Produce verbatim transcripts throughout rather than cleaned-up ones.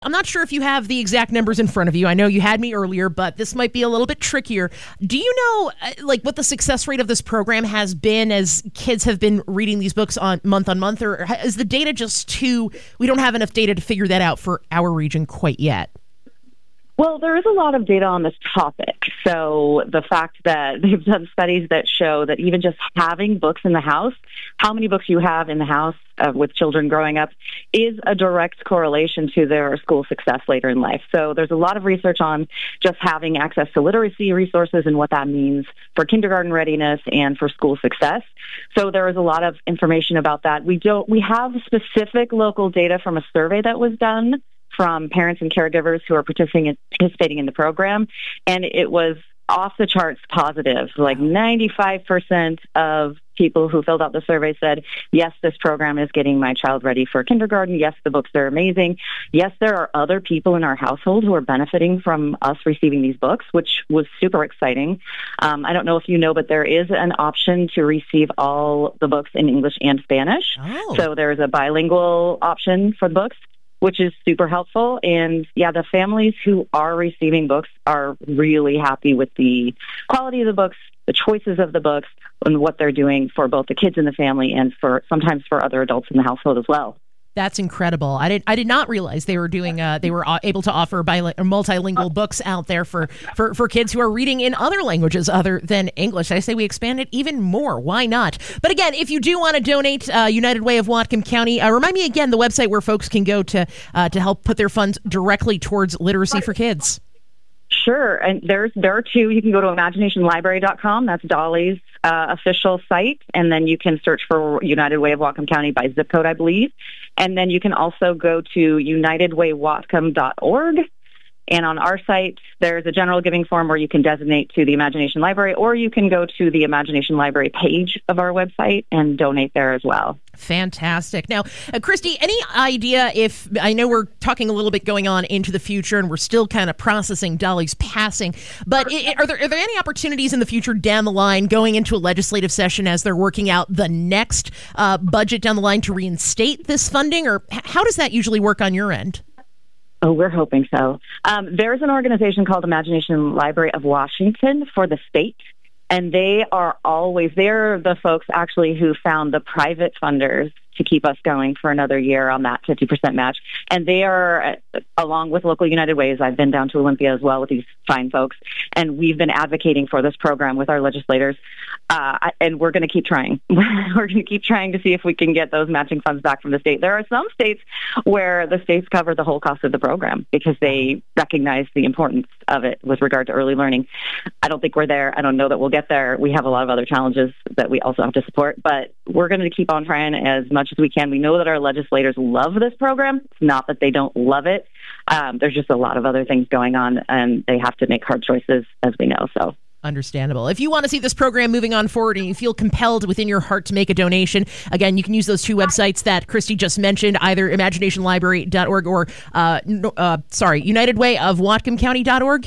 I'm not sure if you have the exact numbers in front of you. I know you had me earlier, but this might be a little bit trickier. Do you know, uh, like, what the success rate of this program has been as kids have been reading these books on month on month, or is the data just too? We don't have enough data to figure that out for our region quite yet. Well, there is a lot of data on this topic. So the fact that they've done studies that show that even just having books in the house, how many books you have in the house uh, with children growing up, is a direct correlation to their school success later in life. So there's a lot of research on just having access to literacy resources and what that means for kindergarten readiness and for school success. So there is a lot of information about that. We don't. We have specific local data from a survey that was done from parents and caregivers who are participating in, participating in the program, and it was off the charts positive. Like ninety-five percent of people who filled out the survey said, yes, this program is getting my child ready for kindergarten. Yes, the books are amazing. Yes, there are other people in our household who are benefiting from us receiving these books, which was super exciting. Um, I don't know if you know, but there is an option to receive all the books in English and Spanish. Oh. So there's a bilingual option for the books, which is super helpful. And yeah, the families who are receiving books are really happy with the quality of the books, the choices of the books, and what they're doing for both the kids in the family and for sometimes for other adults in the household as well. That's incredible. I did. I did not realize they were doing. Uh, they were able to offer biling- multilingual books out there for, for, for kids who are reading in other languages other than English. I say we expand it even more. Why not? But again, if you do want to donate, uh, United Way of Whatcom County, uh, remind me again the website where folks can go to uh, to help put their funds directly towards literacy for kids. Sure. And there's there are two. You can go to imagination library dot com. That's Dolly's uh, official site. And then you can search for United Way of Whatcom County by zip code, I believe. And then you can also go to united way whatcom dot org. And on our site, there's a general giving form where you can designate to the Imagination Library, or you can go to the Imagination Library page of our website and donate there as well. Fantastic. Now, uh, Christy, any idea if, I know we're talking a little bit going on into the future and we're still kind of processing Dolly's passing, but I- are there are there any opportunities in the future down the line going into a legislative session as they're working out the next uh, budget down the line to reinstate this funding, or h- how does that usually work on your end? Oh, we're hoping so. Um, there's an organization called Imagination Library of Washington for the state, and they are always, they're the folks actually who found the private funders to keep us going for another year on that fifty percent match. And they are, along with local United Ways, I've been down to Olympia as well with these fine folks, and we've been advocating for this program with our legislators, uh, and we're going to keep trying. We're going to keep trying to see if we can get those matching funds back from the state. There are some states where the states cover the whole cost of the program because they recognize the importance of it with regard to early learning. I don't think we're there. I don't know that we'll get there. We have a lot of other challenges that we also have to support, but we're going to keep on trying as much as we can. We know that our legislators love this program. It's not that they don't love it. Um, there's just a lot of other things going on, and they have to make hard choices, as we know. So. Understandable. If you want to see this program moving on forward and you feel compelled within your heart to make a donation, again, you can use those two websites that Christy just mentioned, either imagination library dot org or, uh, uh, sorry, united way of whatcom county dot org.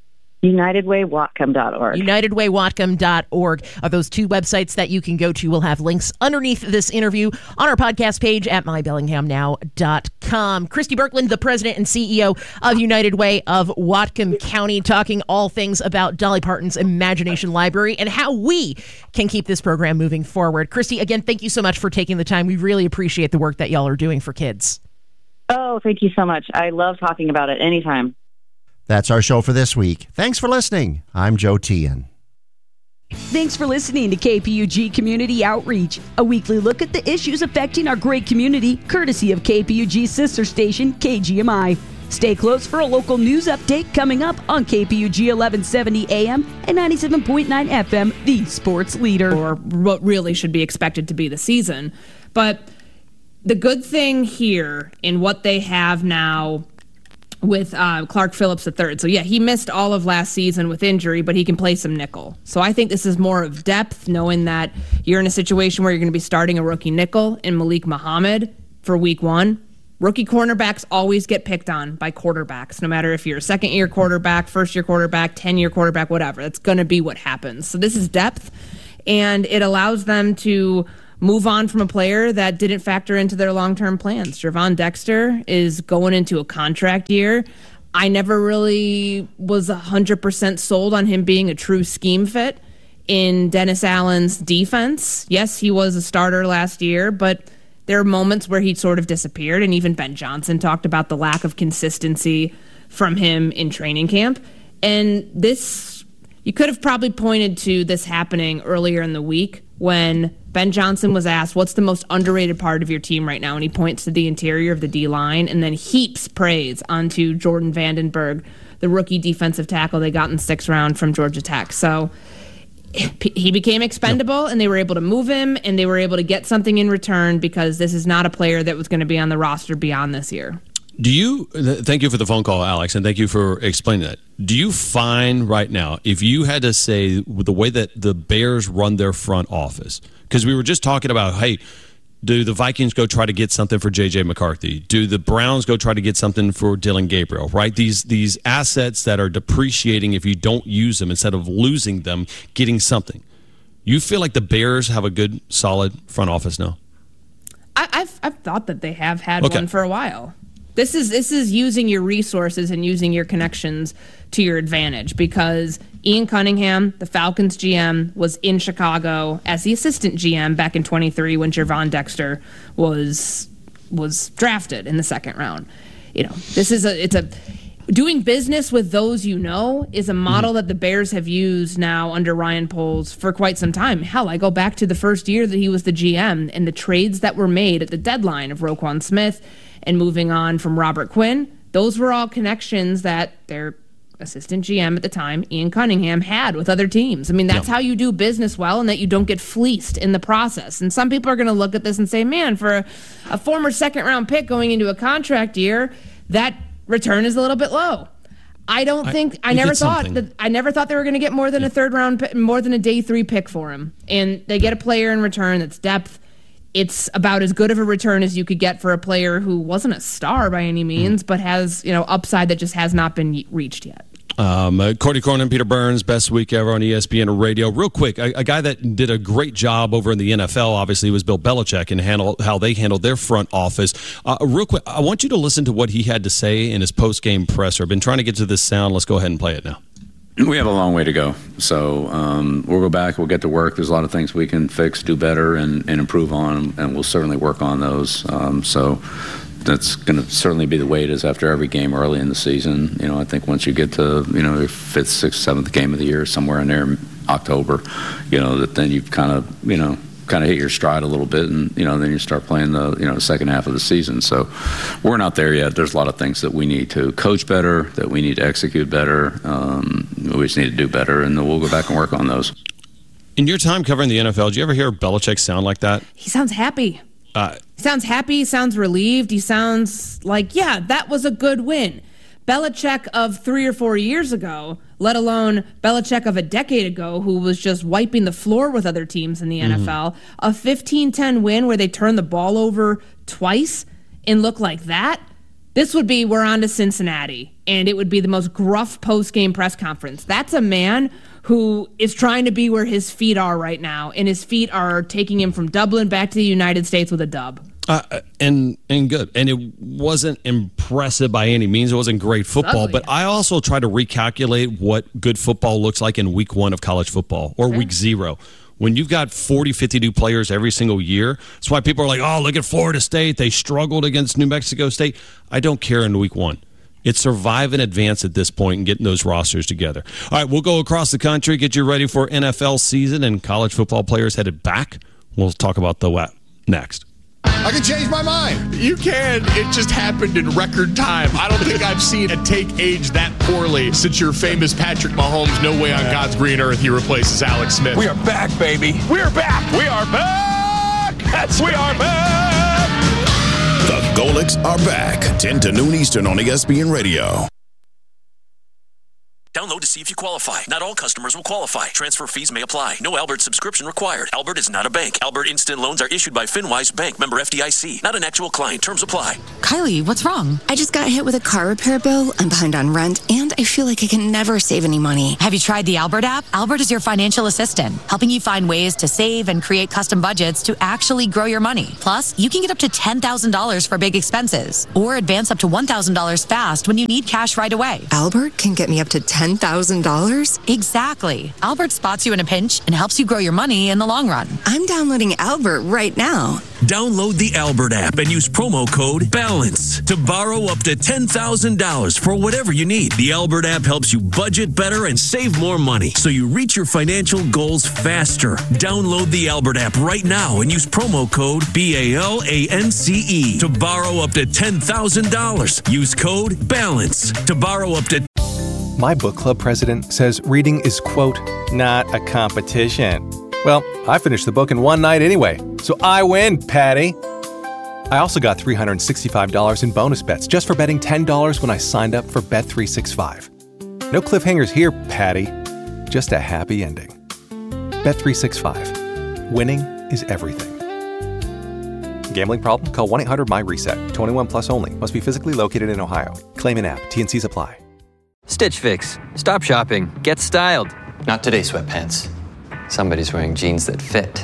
united way whatcom dot org. united way whatcom dot org are those two websites that you can go to. We'll have links underneath this interview on our podcast page at my bellingham now dot com. Christy Birkeland, the president and C E O of United Way of Whatcom County, talking all things about Dolly Parton's Imagination Library and how we can keep this program moving forward. Christy, again, thank you so much for taking the time. We really appreciate the work that y'all are doing for kids. Oh, thank you so much. I love talking about it anytime. That's our show for this week. Thanks for listening. I'm Joe Tian. Thanks for listening to K P U G Community Outreach, a weekly look at the issues affecting our great community, courtesy of K P U G's sister station, K G M I. Stay close for a local news update coming up on K P U G eleven seventy A M and ninety-seven point nine F M, the sports leader. Or what really should be expected to be the season. But the good thing here in what they have now with uh, Clark Phillips the third. So, yeah, he missed all of last season with injury, but he can play some nickel. So I think this is more of depth, knowing that you're in a situation where you're going to be starting a rookie nickel in Malik Muhammad for week one. Rookie cornerbacks always get picked on by quarterbacks, no matter if you're a second-year quarterback, first-year quarterback, ten-year quarterback, whatever. That's going to be what happens. So this is depth, and it allows them to move on from a player that didn't factor into their long-term plans. Gervon Dexter is going into a contract year. I never really was one hundred percent sold on him being a true scheme fit in Dennis Allen's defense. Yes, he was a starter last year, but there are moments where he sort of disappeared, and even Ben Johnson talked about the lack of consistency from him in training camp. And this, you could have probably pointed to this happening earlier in the week when Ben Johnson was asked, what's the most underrated part of your team right now? And he points to the interior of the D-line and then heaps praise onto Jordan Vandenberg, the rookie defensive tackle they got in the sixth round from Georgia Tech. So he became expendable, and they were able to move him, and they were able to get something in return because this is not a player that was going to be on the roster beyond this year. Do you, thank you for the phone call, Alex, and thank you for explaining that. Do you find right now, if you had to say the way that the Bears run their front office, because we were just talking about, hey, do the Vikings go try to get something for J J McCarthy? Do the Browns go try to get something for Dylan Gabriel, right? These these assets that are depreciating if you don't use them instead of losing them, getting something. You feel like the Bears have a good, solid front office now? I, I've I've thought that they have had Okay. one for a while. This is this is using your resources and using your connections to your advantage, because Ian Cunningham, the Falcons G M, was in Chicago as the assistant G M back in twenty-three when Gervon Dexter was was drafted in the second round. You know, this is a it's a doing business with those you know is a model mm-hmm. that the Bears have used now under Ryan Poles for quite some time. Hell, I go back to the first year that he was the G M and the trades that were made at the deadline of Roquan Smith and moving on from Robert Quinn. Those were all connections that their assistant G M at the time, Ian Cunningham, had with other teams. I mean, that's yep. how you do business well, and that you don't get fleeced in the process. And some people are going to look at this and say, man, for a, a former second-round pick going into a contract year, that return is a little bit low. I don't I, think I never thought something. that I never thought they were going to get more than a third round pick, more than a day three pick for him. And they get a player in return that's depth. It's about as good of a return as you could get for a player who wasn't a star by any means, mm. but has, you know, upside that just has not been reached yet. Um, uh, Cordy Cronin, Peter Burns, best week ever on E S P N Radio. Real quick, a, a guy that did a great job over in the N F L, obviously, was Bill Belichick and handle, how they handled their front office. Uh, real quick, I want you to listen to what he had to say in his post-game presser. I've been trying to get to this sound. Let's go ahead and play it now. We have a long way to go, so um, we'll go back, we'll get to work. There's a lot of things we can fix, do better, and, and improve on, and we'll certainly work on those. Um, so that's going to certainly be the way it is after every game early in the season. You know, I think once you get to, you know, your fifth, sixth, seventh game of the year, somewhere in there in October, you know, that then you've kind of, you know, kind of hit your stride a little bit, and you know then you start playing the you know the second half of the season. So we're not there yet. There's a lot of things that we need to coach better, that we need to execute better. Um, we just need to do better, and then we'll go back and work on those. In your time covering the N F L, did you ever hear Belichick sound like that? He sounds happy. Uh, he sounds happy. He sounds relieved. He sounds like, yeah, that was a good win. Belichick of three or four years ago, let alone Belichick of a decade ago, who was just wiping the floor with other teams in the mm-hmm. N F L, a fifteen ten win where they turned the ball over twice and look like that, this would be, we're on to Cincinnati, and it would be the most gruff post-game press conference. That's a man who is trying to be where his feet are right now, and his feet are taking him from Dublin back to the United States with a dub. Uh, and and good. And it wasn't impressive by any means. It wasn't great football. Ugly, yeah. But I also try to recalculate what good football looks like in week one of college football or okay. week zero. When you've got forty, fifty new players every single year, that's why people are like, oh, look at Florida State. They struggled against New Mexico State. I don't care in week one. It's survive and advance at this point and getting those rosters together. All right, we'll go across the country, get you ready for N F L season and college football players headed back. We'll talk about the what next. I can change my mind. You can. It just happened in record time. I don't think I've seen a take age that poorly since your famous Patrick Mahomes, no way on God's green earth he replaces Alex Smith. We are back, baby. We are back. We are back. That's we are back. The Golics are back. ten to noon Eastern on E S P N Radio. Download to see if you qualify. Not all customers will qualify. Transfer fees may apply. No Albert subscription required. Albert is not a bank. Albert Instant Loans are issued by FinWise Bank, member F D I C. Not an actual client. Terms apply. Kylie, what's wrong? I just got hit with a car repair bill. I'm behind on rent, and I feel like I can never save any money. Have you tried the Albert app? Albert is your financial assistant, helping you find ways to save and create custom budgets to actually grow your money. Plus, you can get up to ten thousand dollars for big expenses or advance up to one thousand dollars fast when you need cash right away. Albert can get me up to ten thousand dollars? Exactly. Albert spots you in a pinch and helps you grow your money in the long run. I'm downloading Albert right now. Download the Albert app and use promo code BALANCE to borrow up to ten thousand dollars for whatever you need. The Albert app helps you budget better and save more money so you reach your financial goals faster. Download the Albert app right now and use promo code B A L A N C E to borrow up to ten thousand dollars. Use code BALANCE to borrow up to... My book club president says reading is, quote, not a competition. Well, I finished the book in one night anyway, so I win, Patty. I also got three hundred sixty-five dollars in bonus bets just for betting ten dollars when I signed up for Bet three sixty-five. No cliffhangers here, Patty. Just a happy ending. Bet three sixty-five. Winning is everything. Gambling problem? Call one eight hundred M Y reset. twenty-one plus only. Must be physically located in Ohio. Claim in app. T and C's apply. Stitch Fix. Stop shopping. Get styled. Not today, sweatpants. Somebody's wearing jeans that fit.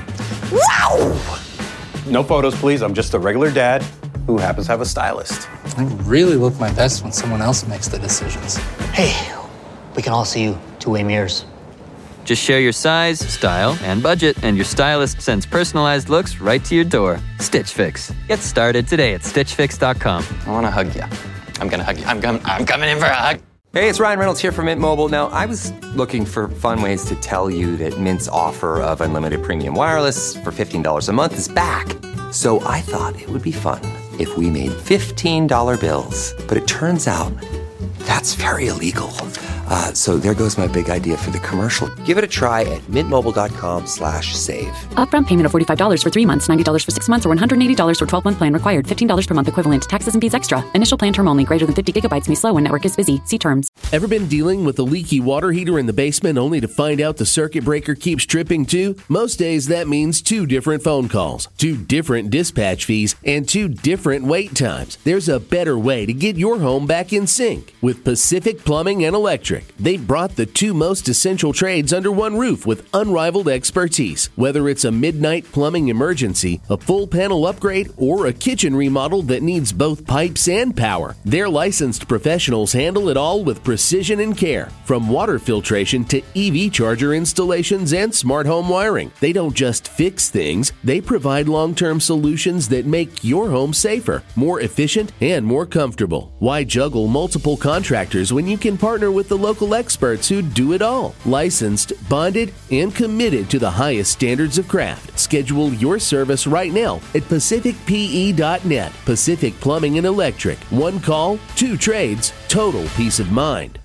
Wow! No photos, please. I'm just a regular dad who happens to have a stylist. I really look my best when someone else makes the decisions. Hey, we can all see you two-way mirrors. Just share your size, style, and budget, and your stylist sends personalized looks right to your door. Stitch Fix. Get started today at stitch fix dot com. I want to hug you. I'm going to hug you. I'm, com- I'm coming in for a hug. Hey, it's Ryan Reynolds here from Mint Mobile. Now, I was looking for fun ways to tell you that Mint's offer of unlimited premium wireless for fifteen dollars a month is back. So I thought it would be fun if we made fifteen dollar bills. But it turns out that's very illegal. Uh, so there goes my big idea for the commercial. Give it a try at mintmobile.com slash save. Upfront payment of forty-five dollars for three months, ninety dollars for six months, or one hundred eighty dollars for twelve-month plan required. fifteen dollars per month equivalent. Taxes and fees extra. Initial plan term only. Greater than fifty gigabytes may slow when network is busy. See terms. Ever been dealing with a leaky water heater in the basement only to find out the circuit breaker keeps tripping too? Most days that means two different phone calls, two different dispatch fees, and two different wait times. There's a better way to get your home back in sync with Pacific Plumbing and Electric. They brought the two most essential trades under one roof with unrivaled expertise. Whether it's a midnight plumbing emergency, a full panel upgrade, or a kitchen remodel that needs both pipes and power, their licensed professionals handle it all with precision and care. From water filtration to E V charger installations and smart home wiring, they don't just fix things, they provide long-term solutions that make your home safer, more efficient, and more comfortable. Why juggle multiple contractors when you can partner with the local experts who do it all? Licensed, bonded, and committed to the highest standards of craft. Schedule your service right now at pacific p e dot net. Pacific Plumbing and Electric. One call, two trades, total peace of mind.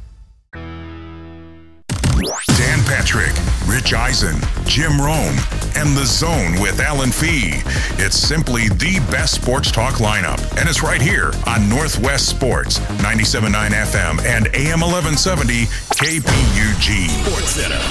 Dan Patrick, Rich Eisen, Jim Rome, and The Zone with Alan Fee. It's simply the best sports talk lineup, and it's right here on Northwest Sports, ninety-seven point nine F M and A M eleven seventy K P U G. Sports Center.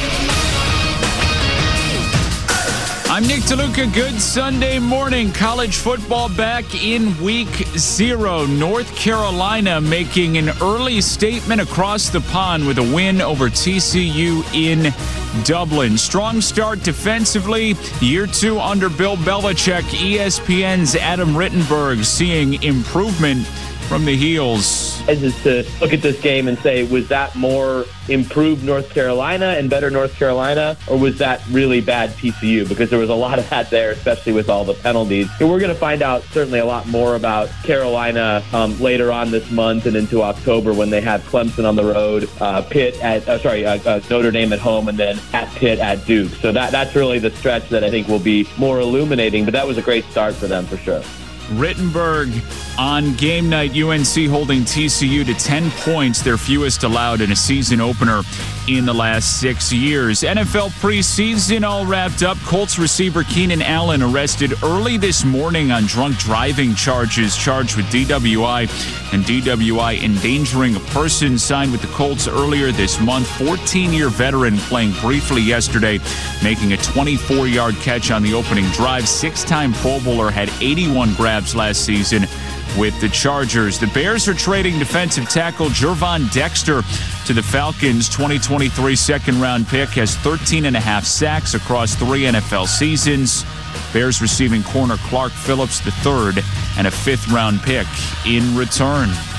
I'm Nick DeLuca. Good Sunday morning. College football back in week zero. North Carolina making an early statement across the pond with a win over T C U in Dublin. Strong start defensively. Year two under Bill Belichick. E S P N's Adam Rittenberg seeing improvement from the heels. Is to look at this game and say, was that more improved North Carolina and better North Carolina, or was that really bad T C U? Because there was a lot of that there, especially with all the penalties. And we're going to find out certainly a lot more about Carolina um, later on this month and into October when they have Clemson on the road, uh, Pitt at, uh, sorry, uh, uh, Notre Dame at home, and then at Pitt at Duke. So that that's really the stretch that I think will be more illuminating. But that was a great start for them for sure. Rittenberg on game night, U N C holding T C U to ten points, their fewest allowed in a season opener in the last six years. N F L preseason all wrapped up. Colts receiver Keenan Allen arrested early this morning on drunk driving charges, charged with D W I and D W I endangering a person, signed with the Colts earlier this month. fourteen-year veteran playing briefly yesterday, making a twenty-four-yard catch on the opening drive. Six-time Pro Bowler, had eighty-one grabs last season. with the Chargers. The Bears are trading defensive tackle Gervon Dexter to the Falcons. twenty twenty-three second-round pick, has thirteen and a half sacks across three N F L seasons. Bears receiving corner Clark Phillips the third and a fifth-round pick in return.